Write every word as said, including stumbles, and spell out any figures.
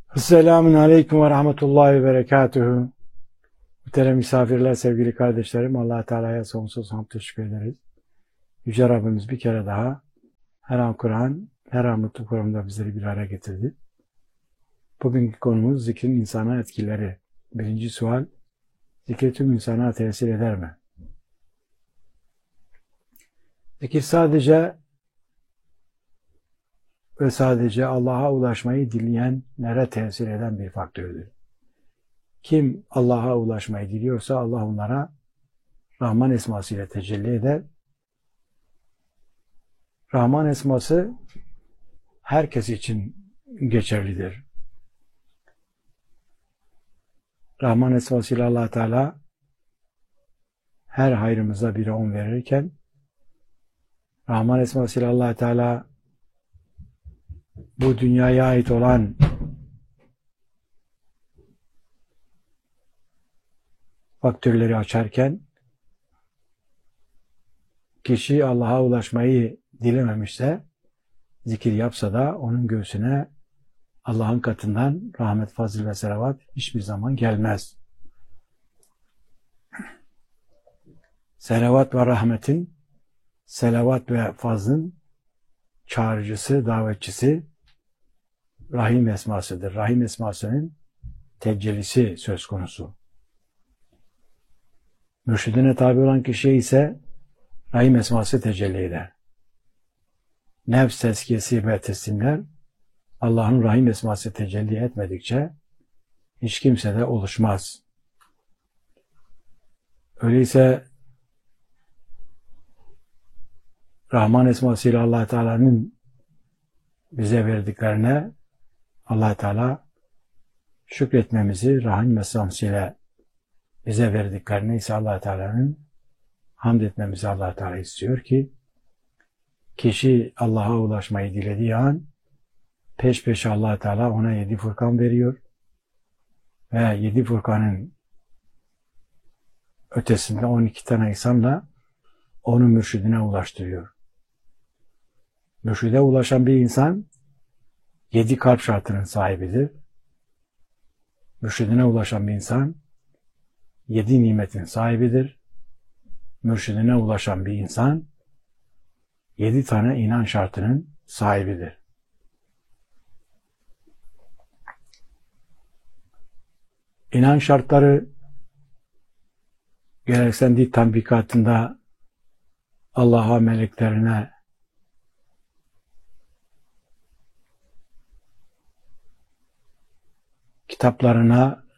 Selamun Aleyküm ve Rahmetullahi ve Berekatuhu. Muhterem misafirler, sevgili kardeşlerim, Allah Teala'ya sonsuz hamd teşekkür ederiz. Yüce Rabbimiz bir kere daha her an Kur'an, her an mutlu programda bizleri bir araya getirdi. Bugünkü konumuz zikrin insana etkileri. Birinci sual, zikir tüm insana tesir eder mi? Zikir sadece ve sadece Allah'a ulaşmayı dileyenlere tesir eden bir faktördür. Kim Allah'a ulaşmayı diliyorsa Allah onlara Rahman esmasıyla tecelli eder. Rahman esması herkes için geçerlidir. Rahman esmasıyla Allah Teala her hayrımıza bir on verirken, Rahman esmasıyla Allah Teala bu dünyaya ait olan faktörleri açarken, kişi Allah'a ulaşmayı dilememişse, zikir yapsa da onun göğsüne Allah'ın katından rahmet, fazıl ve selavat hiçbir zaman gelmez. Selavat ve rahmetin, selavat ve fazlın çağrıcısı, davetçisi Rahim esmasıdır. Rahim esmasının tecellisi söz konusu. Mürşidine tabi olan kişiye ise Rahim esması tecelli eder. Nefs tezkiyesi ve teslimler Allah'ın Rahim esması tecelli etmedikçe hiç kimsede oluşmaz. Öyleyse Rahman esmasıyla Allah Teala'nın bize verdiklerine Allah Teala şükretmemizi, Rahim esmasıyla bize verdiklerine ise Allah Teala'nın hamd etmemizi Allah Teala istiyor ki kişi Allah'a ulaşmayı dilediği an peş peşe Allah Teala ona yedi Furkan veriyor ve yedi Furkan'ın ötesinde on iki tane insanla onu mürşidine ulaştırıyor. Mürşide ulaşan bir insan yedi kalp şartının sahibidir. Mürşidine ulaşan bir insan yedi nimetin sahibidir. Mürşidine ulaşan bir insan yedi tane inan şartının sahibidir. İnan şartları gereksen dil tatbikatında Allah'a, meleklerine, kitaplarına